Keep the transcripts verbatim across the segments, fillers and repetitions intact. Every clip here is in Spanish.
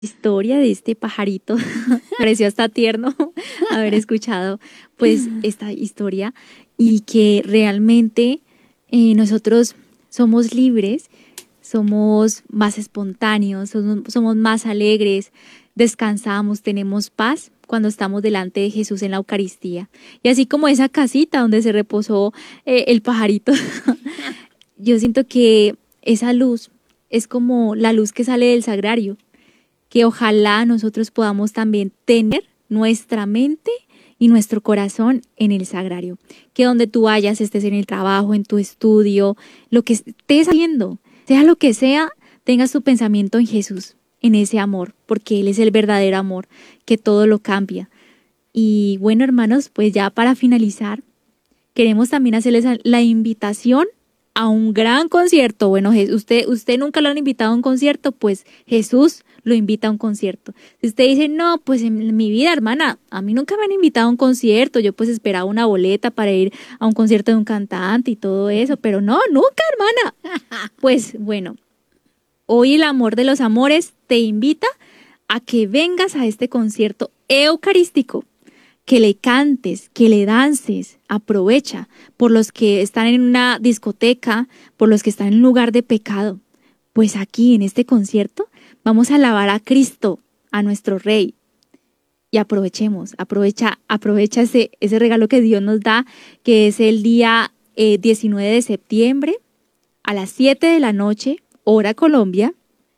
Historia de este pajarito. Me pareció hasta tierno haber escuchado pues esta historia y que realmente eh, nosotros somos libres, somos más espontáneos, somos, somos más alegres, descansamos, tenemos paz cuando estamos delante de Jesús en la Eucaristía. Y así como esa casita donde se reposó eh, el pajarito, yo siento que esa luz es como la luz que sale del sagrario, que ojalá nosotros podamos también tener nuestra mente y nuestro corazón en el sagrario. Que donde tú vayas, estés en el trabajo, en tu estudio, lo que estés haciendo, sea lo que sea, tengas tu pensamiento en Jesús, en ese amor, porque Él es el verdadero amor, que todo lo cambia. Y bueno, hermanos, pues ya para finalizar, queremos también hacerles la invitación a un gran concierto. Bueno, usted, usted nunca lo han invitado a un concierto, pues Jesús lo invita a un concierto. Si usted dice, no, pues en mi vida, hermana, a mí nunca me han invitado a un concierto, yo pues esperaba una boleta para ir a un concierto de un cantante y todo eso, pero no, nunca, hermana. Pues bueno, hoy el amor de los amores te invita a que vengas a este concierto eucarístico, que le cantes, que le dances, aprovecha por los que están en una discoteca, por los que están en un lugar de pecado. Pues aquí en este concierto vamos a alabar a Cristo, a nuestro Rey. Y aprovechemos, aprovecha, aprovecha ese, ese regalo que Dios nos da, que es el día eh, diecinueve de septiembre a las siete de la noche, hora Colombia.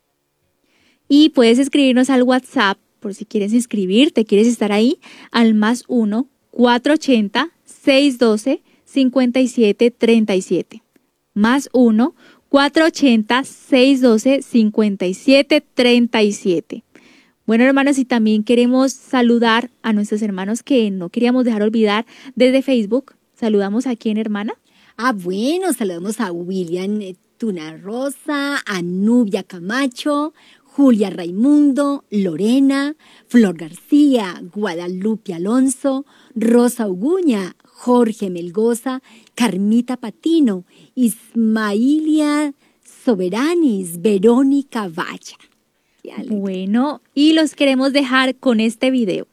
Y puedes escribirnos al WhatsApp, por si quieres inscribirte, quieres estar ahí, al más uno, cuatrocientos ochenta, seiscientos doce, cincuenta y siete treinta y siete. Más uno, cuatrocientos ochenta, seiscientos doce, cincuenta y siete treinta y siete. Bueno, hermanos, y también queremos saludar a nuestros hermanos que no queríamos dejar olvidar desde Facebook. Saludamos a quién, hermana. Ah, bueno, saludamos a William Tuna Rosa, a Nubia Camacho, Julia Raimundo, Lorena, Flor García, Guadalupe Alonso, Rosa Uguña, Jorge Melgoza, Carmita Patino, Ismailia Soberanis, Verónica Valla. Bueno, y los queremos dejar con este video.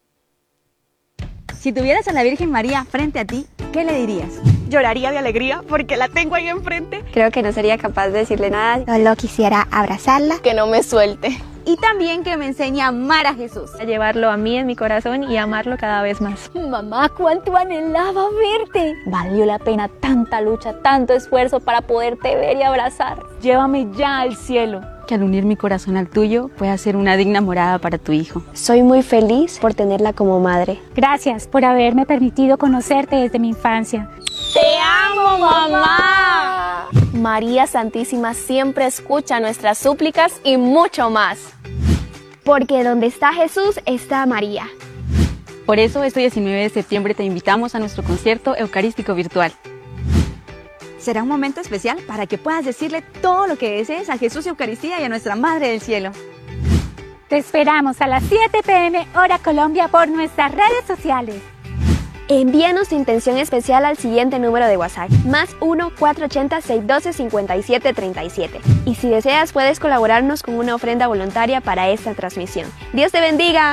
Si tuvieras a la Virgen María frente a ti, ¿qué le dirías? Lloraría de alegría porque la tengo ahí enfrente. Creo que no sería capaz de decirle nada. Solo quisiera abrazarla. Que no me suelte. Y también que me enseñe a amar a Jesús. A llevarlo a mí en mi corazón y amarlo cada vez más. Mamá, cuánto anhelaba verte. Valió la pena tanta lucha, tanto esfuerzo para poderte ver y abrazar. Llévame ya al cielo. Que al unir mi corazón al tuyo pueda ser una digna morada para tu hijo. Soy muy feliz por tenerla como madre. Gracias por haberme permitido conocerte desde mi infancia. ¡Te amo, mamá! María Santísima siempre escucha nuestras súplicas y mucho más. Porque donde está Jesús está María. Por eso este diecinueve de septiembre te invitamos a nuestro concierto eucarístico virtual. Será un momento especial para que puedas decirle todo lo que desees a Jesús Eucaristía y a nuestra Madre del Cielo. Te esperamos a las siete pe eme hora Colombia por nuestras redes sociales. Envíanos tu intención especial al siguiente número de WhatsApp, más uno, cuatrocientos ochenta, seiscientos doce, cincuenta y siete treinta y siete. Y si deseas, puedes colaborarnos con una ofrenda voluntaria para esta transmisión. ¡Dios te bendiga!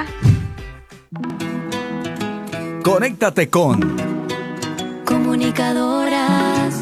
Conéctate con Comunicadoras.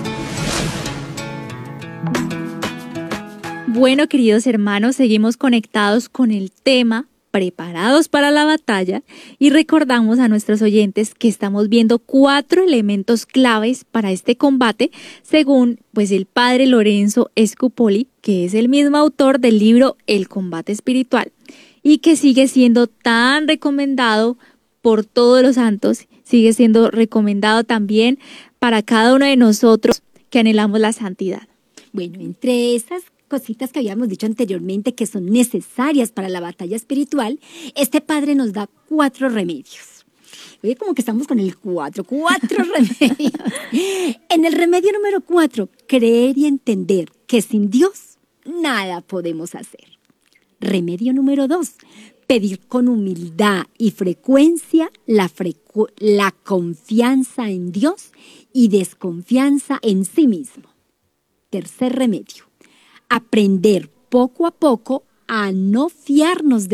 Bueno, queridos hermanos, seguimos conectados con el tema preparados para la batalla y recordamos a nuestros oyentes que estamos viendo cuatro elementos claves para este combate según pues el padre Lorenzo Scupoli, que es el mismo autor del libro El combate espiritual y que sigue siendo tan recomendado por todos los santos, sigue siendo recomendado también para cada uno de nosotros que anhelamos la santidad. Bueno, entre estas cositas que habíamos dicho anteriormente que son necesarias para la batalla espiritual, este padre nos da cuatro remedios. Oye, como que estamos con el cuatro, cuatro remedios. En el remedio número cuatro, creer y entender que sin Dios nada podemos hacer. Remedio número dos, pedir con humildad y frecuencia la, frecu- la confianza en Dios y desconfianza en sí mismo. Tercer remedio, aprender poco a poco a no fiarnos de